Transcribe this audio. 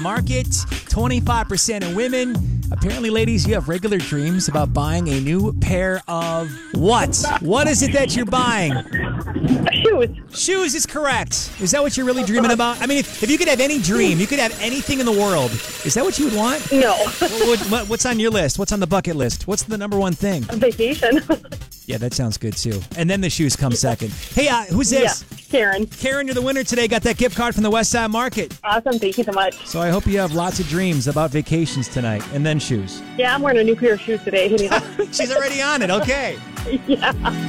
Market, 25% of women. Apparently, ladies, you have regular dreams about buying a new pair of what? What is it that you're buying? Shoes. Shoes is correct. Is that what you're really dreaming about? I mean, if you could have any dream, you could have anything in the world. Is that what you would want? No. What's on your list? What's on the bucket list? What's the number one thing? Vacation. Yeah, that sounds good, too. And then the shoes come second. Hey, who's this? Yeah, Karen. Karen, you're the winner today. Got that gift card from the West Side Market. Awesome. Thank you so much. So I hope you have lots of dreams about vacations tonight and then shoes. Yeah, I'm wearing a new pair of shoes today. She's already on it. Okay. Yeah.